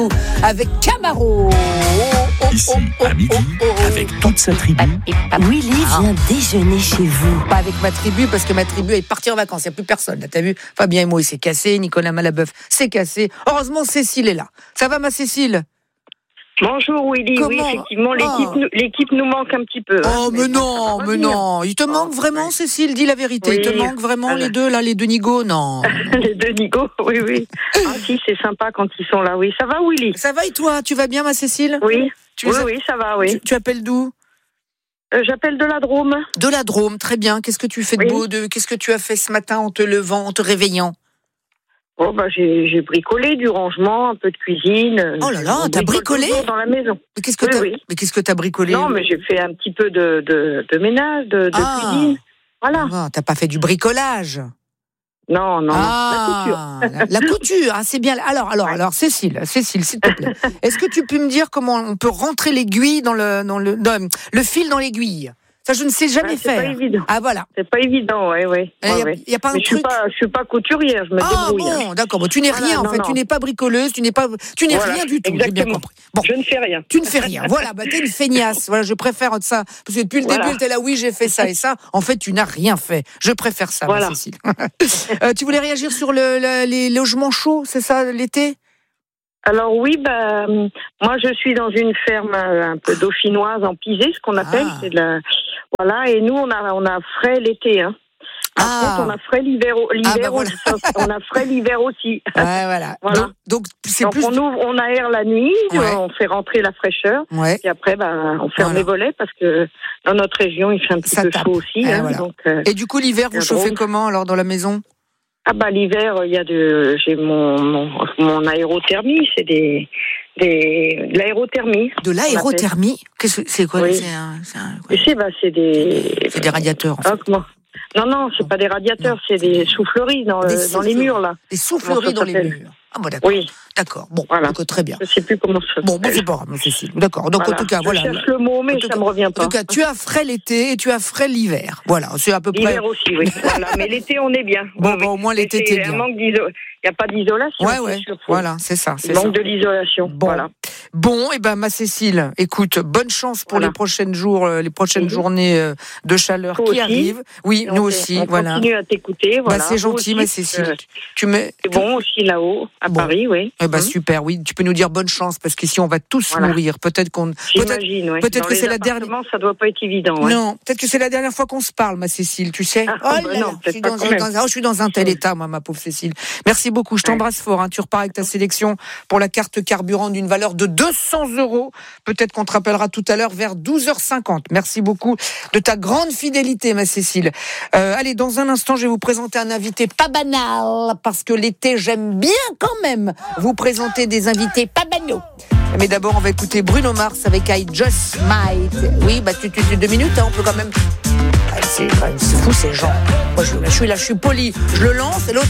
avec Camaro. Ici, à midi, avec toute sa tribu. Willy vient déjeuner chez vous. Pas avec ma tribu, parce que ma tribu est partie en vacances. Il n'y a plus personne. Là, t'as vu, Fabien et moi, il s'est cassé. Nicolas Malabeuf s'est cassé. Heureusement, Cécile est là. Ça va, ma Cécile? Bonjour Willy, Comment? oui effectivement l'équipe nous manque un petit peu. Oh mais non, il te manque vraiment Cécile, dis la vérité, oui. Il te manque vraiment les deux nigauds, non. Les deux nigauds, oui. Ah si, c'est sympa quand ils sont là, oui. Ça va Willy? Ça va et toi, tu vas bien ma Cécile? Oui, oui, ça va, oui. Tu appelles d'où? J'appelle de la Drôme. De la Drôme, très bien. Qu'est-ce que tu fais de beau? Qu'est-ce que tu as fait ce matin en te levant, en te réveillant? Oh j'ai bricolé du rangement, un peu de cuisine. Oh là là, t'as bricolé dans la maison. Mais qu'est-ce que t'as bricolé? Non, mais j'ai fait un petit peu de ménage, de cuisine. Voilà. Ah, t'as pas fait du bricolage? Non, la couture. La couture, c'est bien. Alors, Cécile, s'il te plaît. Est-ce que tu peux me dire comment on peut rentrer l'aiguille le fil dans l'aiguille? Ça, je ne sais jamais faire. C'est pas évident. Ah, voilà. C'est pas évident, ouais. Il y a pas un truc. Je suis pas couturière, je me débrouille. Ah bon, d'accord. Bon, tu n'es rien, en fait. Tu n'es pas bricoleuse, tu n'es rien du tout. Exactement. J'ai bien compris. Bon. Je ne fais rien. Tu ne fais rien. Voilà, t'es une feignasse. Voilà, je préfère ça. Parce que depuis le début, t'es là, oui, j'ai fait ça et ça. En fait, tu n'as rien fait. Je préfère ça, ma Cécile. Tu voulais réagir sur les logements chauds, c'est ça, l'été? Alors oui, moi je suis dans une ferme un peu dauphinoise en pisé, ce qu'on appelle, c'est et nous on a frais l'été, hein. Par contre, on a frais l'hiver aussi. On a frais l'hiver aussi. Ouais, voilà. Donc on aère la nuit, on fait rentrer la fraîcheur, et après on ferme les volets parce que dans notre région il fait un petit peu chaud aussi. Et du coup l'hiver vous chauffez comment alors dans la maison? L'hiver, j'ai mon aérothermie, c'est de l'aérothermie. De l'aérothermie? C'est quoi? C'est des radiateurs. En fait. Non, c'est pas des radiateurs, c'est des souffleries dans les murs là. Des souffleries dans les murs. Ah bon, d'accord. Oui. D'accord. Bon, donc, très bien. Je sais plus comment ça s'appelle. Bon, c'est pas grave, Cécile. D'accord. Donc en tout cas, voilà. Je cherche le mot, mais ça me revient pas. En tout cas, tu as frais l'été et tu as frais l'hiver. Voilà, c'est à peu près. L'hiver aussi, oui. Voilà, mais l'été on est bien. Bon, au moins l'été t'es bien. Il n'y a pas d'isolation. Ouais. Voilà, c'est ça. Manque de l'isolation. Bon. Voilà. Bon, ma Cécile, écoute, bonne chance pour les prochaines journées de chaleur qui arrivent. Oui, nous aussi. On continue à t'écouter. Voilà. C'est gentil, ma Cécile. C'est bon aussi là-haut, à Paris, oui. Super, oui. Tu peux nous dire bonne chance parce qu'ici on va tous mourir. J'imagine, peut-être que c'est la dernière. Ça doit pas être évident. Ouais. Non, peut-être que c'est la dernière fois qu'on se parle, ma Cécile. Tu sais. Je suis dans un tel état, moi, ma pauvre Cécile. Merci beaucoup. Je t'embrasse fort. Tu repars avec ta sélection pour la carte carburant d'une valeur de 200 €. Peut-être qu'on te rappellera tout à l'heure vers 12h50. Merci beaucoup de ta grande fidélité, ma Cécile. Allez, dans un instant, je vais vous présenter un invité pas banal parce que l'été, j'aime bien quand même vous présenter des invités pas banaux. Mais d'abord, on va écouter Bruno Mars avec I Just Might. Oui, tu 2 minutes, on peut quand même. C'est fou ces gens. Moi, je suis poli. Je le lance et l'autre